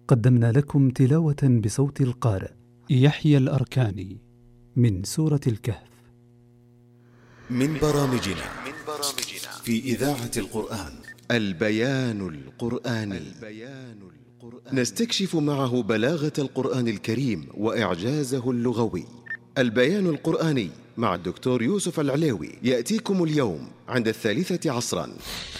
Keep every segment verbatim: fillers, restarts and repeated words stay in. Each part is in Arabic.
قدمنا لكم تلاوة بصوت القارئ يحيى الأركاني من سورة الكهف من برامجنا في إذاعة القرآن البيان القرآني. نستكشف معه بلاغة القرآن الكريم وإعجازه اللغوي. البيان القرآني مع الدكتور يوسف العليوي يأتيكم اليوم عند الثالثة عصرا.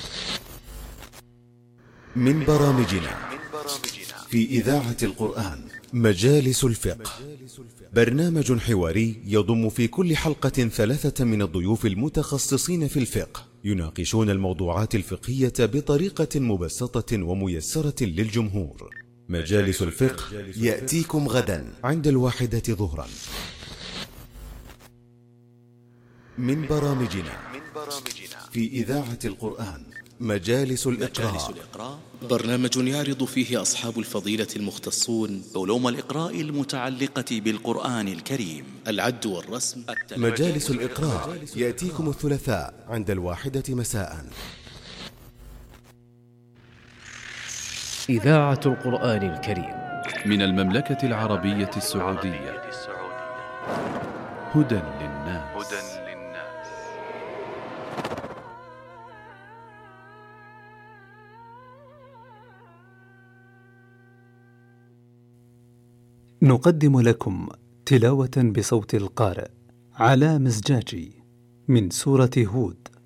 من برامجنا في إذاعة القرآن مجالس الفقه، برنامج حواري يضم في كل حلقة ثلاثة من الضيوف المتخصصين في الفقه يناقشون الموضوعات الفقهية بطريقة مبسطة وميسرة للجمهور. مجالس الفقه يأتيكم غدا عند الواحدة ظهرا. من برامجنا في إذاعة القرآن مجالس الإقراء، برنامج يعرض فيه أصحاب الفضيلة المختصون علوم الإقراء المتعلقة بالقرآن الكريم، العد والرسم. مجالس الإقراء يأتيكم الثلاثاء عند الواحدة مساء. إذاعة القرآن الكريم من المملكة العربية السعودية، هدى للناس. نقدم لكم تلاوة بصوت القارئ علاء مزجاجي من سورة هود.